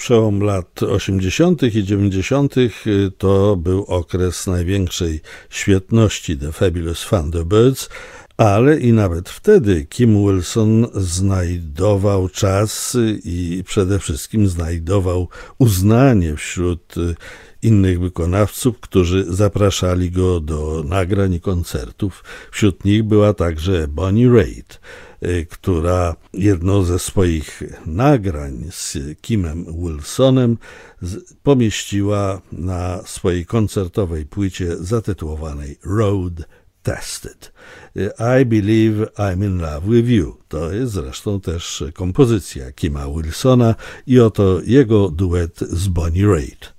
Przełom lat 80. i 90. to był okres największej świetności The Fabulous Thunderbirds, ale i nawet wtedy Kim Wilson znajdował czas i przede wszystkim znajdował uznanie wśród innych wykonawców, którzy zapraszali go do nagrań i koncertów. Wśród nich była także Bonnie Raitt, która jedno ze swoich nagrań z Kimem Wilsonem pomieściła na swojej koncertowej płycie zatytułowanej Road Tested. I Believe I'm in Love with You. To jest zresztą też kompozycja Kima Wilsona i oto jego duet z Bonnie Raitt.